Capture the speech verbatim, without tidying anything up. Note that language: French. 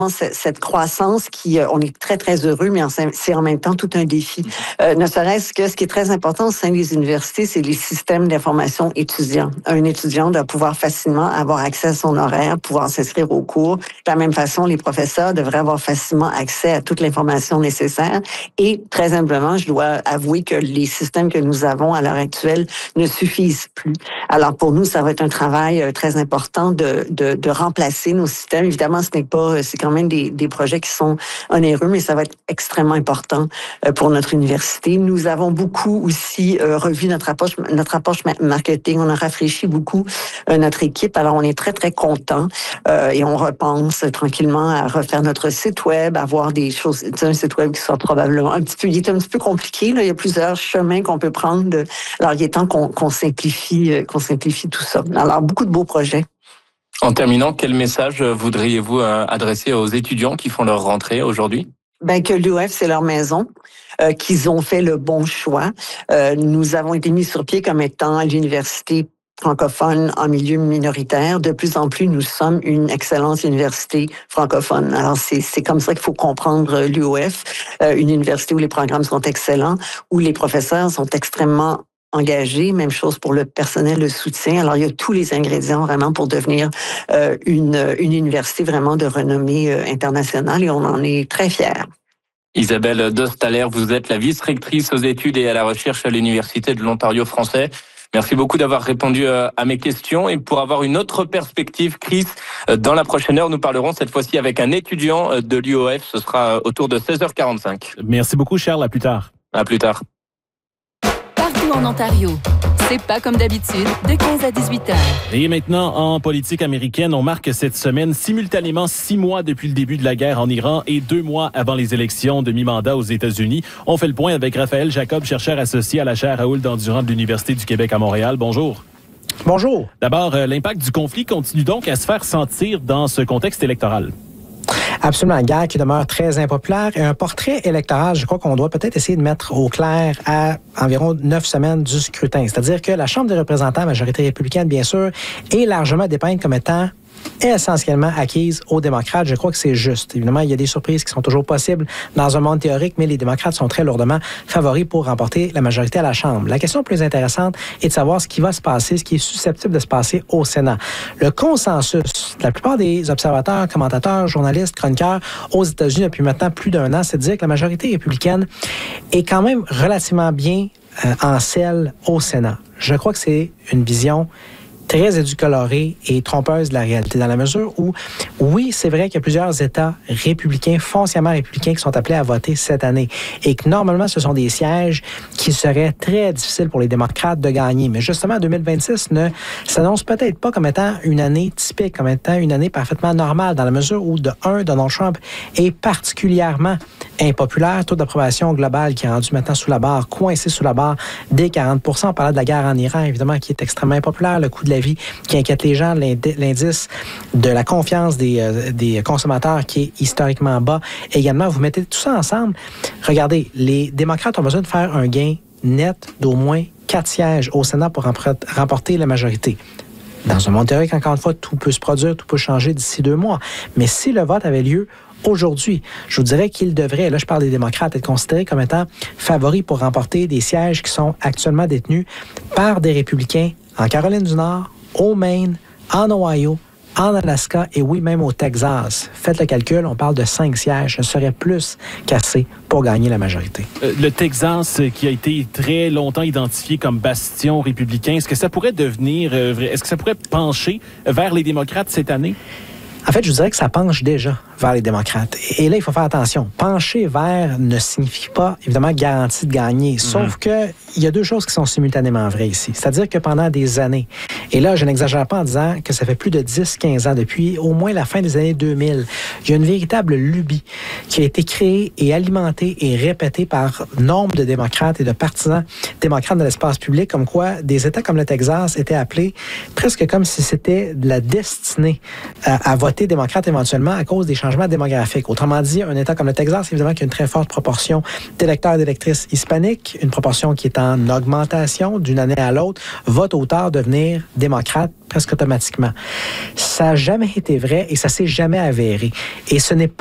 cette croissance qui, on est très, très heureux, mais c'est en même temps tout un défi. Euh, ne serait-ce que ce qui est très important au sein des universités, c'est les systèmes d'information étudiants. Un étudiant doit pouvoir facilement avoir accès à son horaire, pouvoir s'inscrire au cours. De la même façon, les professeurs devraient avoir facilement accès à toute l'information nécessaire. Et très humblement, je dois avouer que les systèmes que nous avons à l'heure actuelle ne suffisent plus. Alors pour nous, ça va être un travail très important de, de, de remplacer nos systèmes. Évidemment, ce n'est pas, c'est quand même des, des projets qui sont onéreux, mais ça va être extrêmement important pour notre université. Nous avons beaucoup aussi euh, revu notre approche, notre approche marketing. On a rafraîchi beaucoup euh, notre équipe. Alors, on est très, très contents euh, et on repense tranquillement à refaire notre site web, à avoir des choses, un site web qui soit probablement un petit peu, il est un petit peu compliqué, là. Il y a plusieurs chemins qu'on peut prendre. Alors, il est temps qu'on, qu'on simplifie, qu'on simplifie tout ça. Alors, beaucoup de beaux projets. En terminant, quel message voudriez-vous adresser aux étudiants qui font leur rentrée aujourd'hui? Ben, que l'U O F, c'est leur maison, euh, qu'ils ont fait le bon choix. Euh, nous avons été mis sur pied comme étant l'université francophone en milieu minoritaire. De plus en plus, nous sommes une excellente université francophone. Alors, c'est, c'est comme ça qu'il faut comprendre l'U O F, euh, une université où les programmes sont excellents, où les professeurs sont extrêmement engagés, même chose pour le personnel de soutien. Alors, il y a tous les ingrédients vraiment pour devenir euh, une, une université vraiment de renommée euh, internationale et on en est très fiers. Isabelle Dostaler, vous êtes la vice-rectrice aux études et à la recherche à l'Université de l'Ontario français. Merci beaucoup d'avoir répondu à mes questions. Et pour avoir une autre perspective, Chris, dans la prochaine heure, nous parlerons cette fois-ci avec un étudiant de l'U O F. Ce sera autour de seize heures quarante-cinq. Merci beaucoup, Charles. À plus tard. À plus tard. Partout en Ontario. C'est pas comme d'habitude, de quinze à dix-huit heures. Et maintenant, en politique américaine, on marque cette semaine simultanément six mois depuis le début de la guerre en Iran et deux mois avant les élections de mi-mandat aux États-Unis. On fait le point avec Raphaël Jacob, chercheur associé à la chaire Raoul Dandurand de l'Université du Québec à Montréal. Bonjour. Bonjour. D'abord, l'impact du conflit continue donc à se faire sentir dans ce contexte électoral. Absolument, une guerre qui demeure très impopulaire et un portrait électoral, je crois qu'on doit peut-être essayer de mettre au clair à environ neuf semaines du scrutin. C'est-à-dire que la Chambre des représentants, majorité républicaine bien sûr, est largement dépeinte comme étant essentiellement acquise aux démocrates. Je crois que c'est juste. Évidemment, il y a des surprises qui sont toujours possibles dans un monde théorique, mais les démocrates sont très lourdement favoris pour remporter la majorité à la Chambre. La question plus intéressante est de savoir ce qui va se passer, ce qui est susceptible de se passer au Sénat. Le consensus de la plupart des observateurs, commentateurs, journalistes, chroniqueurs aux États-Unis depuis maintenant plus d'un an, c'est de dire que la majorité républicaine est quand même relativement bien euh, en selle au Sénat. Je crois que c'est une vision très édulcorée et trompeuse de la réalité, dans la mesure où, oui, c'est vrai qu'il y a plusieurs États républicains, foncièrement républicains, qui sont appelés à voter cette année et que normalement, ce sont des sièges qui seraient très difficiles pour les démocrates de gagner. Mais justement, deux mille vingt-six ne s'annonce peut-être pas comme étant une année typique, comme étant une année parfaitement normale, dans la mesure où, de un, Donald Trump est particulièrement impopulaire, taux d'approbation global qui est rendu maintenant sous la barre, coincé sous la barre des quarante pour cent. On parlait de la guerre en Iran, évidemment, qui est extrêmement impopulaire, le coût de la vie qui inquiète les gens, l'indice de la confiance des, euh, des consommateurs qui est historiquement bas. Également, vous mettez tout ça ensemble. Regardez, les démocrates ont besoin de faire un gain net d'au moins quatre sièges au Sénat pour remporter la majorité. Dans un monde théorique, encore une fois, tout peut se produire, tout peut changer d'ici deux mois. Mais si le vote avait lieu aujourd'hui, je vous dirais qu'il devrait, là je parle des démocrates, être considérés comme étant favoris pour remporter des sièges qui sont actuellement détenus par des républicains en Caroline du Nord, au Maine, en Ohio, en Alaska et oui, même au Texas. Faites le calcul, on parle de cinq sièges. Ce serait plus qu'assez pour gagner la majorité. Euh, le Texas, qui a été très longtemps identifié comme bastion républicain, est-ce que ça pourrait devenir, euh, est-ce que ça pourrait pencher vers les démocrates cette année? En fait, je vous dirais que ça penche déjà vers les démocrates. Et là, il faut faire attention. Pencher vers ne signifie pas, évidemment, garantie de gagner. Sauf mm-hmm. que il y a deux choses qui sont simultanément vraies ici. C'est-à-dire que pendant des années, et là, je n'exagère pas en disant que ça fait plus de dix quinze ans, depuis au moins la fin des années deux mille, il y a une véritable lubie qui a été créée et alimentée et répétée par nombre de démocrates et de partisans démocrates de l'espace public, comme quoi des États comme le Texas étaient appelés presque comme si c'était de la destinée à, à voter voter démocrate éventuellement à cause des changements démographiques. Autrement dit, un État comme le Texas, évidemment, qui a une très forte proportion d'électeurs et d'électrices hispaniques, une proportion qui est en augmentation d'une année à l'autre, va tôt ou tard devenir démocrate presque automatiquement. Ça n'a jamais été vrai et ça s'est jamais avéré. Et ce n'est